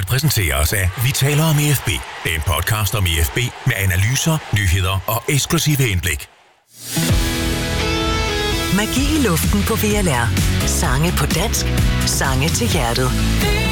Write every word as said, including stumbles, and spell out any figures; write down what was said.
præsenteres af Vi taler om E F B. En podcast om E F B med analyser, nyheder og eksklusive indblik. Magi i luften på V L R. Sange på dansk. Sange til hjertet.